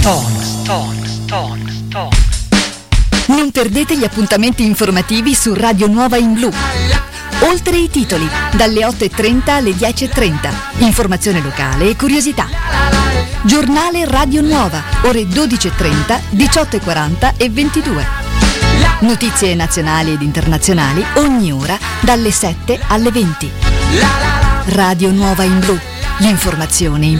Non perdete gli appuntamenti informativi su Radio Nuova in Blu. Oltre i titoli, dalle 8:30 alle 10:30. Informazione locale e curiosità. Giornale Radio Nuova, ore 12:30, 18:40 e 22. Notizie nazionali ed internazionali ogni ora dalle 7 alle 20. Radio Nuova in Blu. L'informazione in